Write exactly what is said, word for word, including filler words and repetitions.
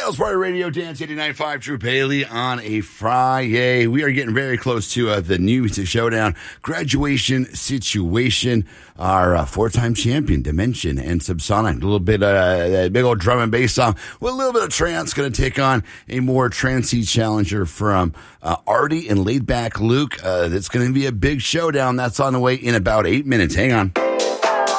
Sales Party Radio, Dance eighty-nine point five, Drew Bailey on a Friday. We are getting very close to uh, the new showdown graduation situation. Our uh, four-time champion, Dimension and Subsonic. A little bit, uh, big old drum and bass song with a little bit of trance. Going to take on a more trancey challenger from uh, Artie and Laid Back Luke. Uh, it's going to be a big showdown. That's on the way in about eight minutes. Hang on.